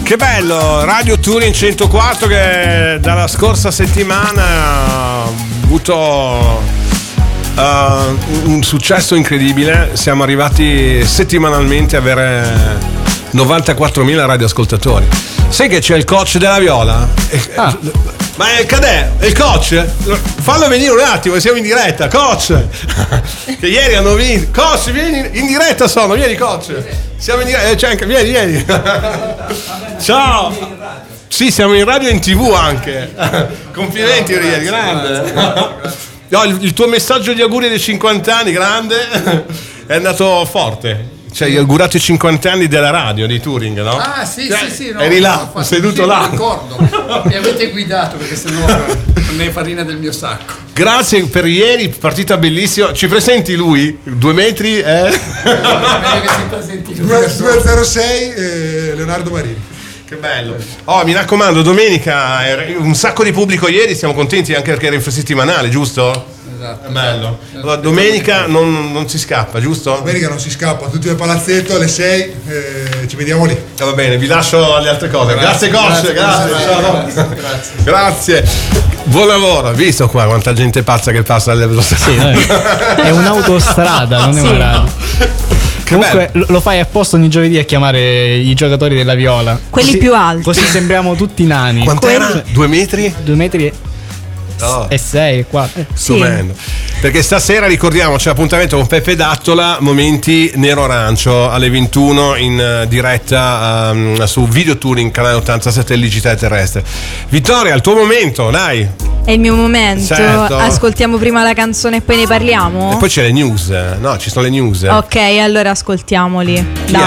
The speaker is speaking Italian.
Che bello, Radio Touring 104 che dalla scorsa settimana ha avuto un successo incredibile. Siamo arrivati settimanalmente a avere 94.000 radioascoltatori. Sai che c'è il coach della Viola? Ma è Cadè, è il coach? Fallo venire un attimo, siamo in diretta, coach. Che ieri hanno vinto. Coach, vieni in diretta, vieni coach. Siamo in diretta, c'è anche, vieni. Ciao. Sì, siamo in radio e in TV anche. Complimenti ieri, grande. No, il tuo messaggio di auguri dei 50 anni, grande, è andato forte. Cioè, hai augurato i 50 anni della radio di Touring, no? Ah, sì, sì. No, eri là, seduto là. Ricordo. Mi avete guidato perché sennò non è farina del mio sacco. Grazie per ieri, partita bellissima. Ci presenti lui? 2 metri? Meglio che si presenti lui. 206 Leonardo Marini. Che bello. Mi raccomando, domenica un sacco di pubblico ieri, siamo contenti anche perché era infrasettimanale, giusto? Esatto. È bello. Allora, domenica non si scappa, giusto? Domenica non si scappa, tutti al palazzetto alle 6, ci vediamo lì. Va bene, vi lascio alle altre cose. Grazie coach, grazie. Grazie. Buon lavoro. Visto qua quanta gente pazza che passa alle veloci. È un'autostrada, non è una radio. Comunque lo fai apposta ogni giovedì a chiamare i giocatori della Viola. Quelli più alti. Così sembriamo tutti nani. Quant'era? 2 metri? 2 metri e 6, 4. Stupendo. Perché stasera ricordiamo c'è appuntamento con Peppe D'Attola, Momenti Nero-Arancio alle 21 in diretta su Video Touring canale 87 del Digitale Terrestre. Vittoria, il tuo momento, dai. È il mio momento. Certo. Ascoltiamo prima la canzone e poi ne parliamo. E poi c'è le news. No, ci sono le news. Ok, allora ascoltiamoli. Dai.